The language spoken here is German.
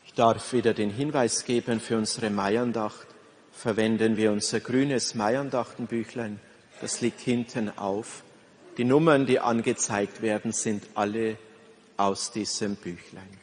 Ich darf wieder den Hinweis geben für unsere Maiandacht. Verwenden wir unser grünes Maiandachtenbüchlein. Das liegt hinten auf. Die Nummern, die angezeigt werden, sind alle aus diesem Büchlein.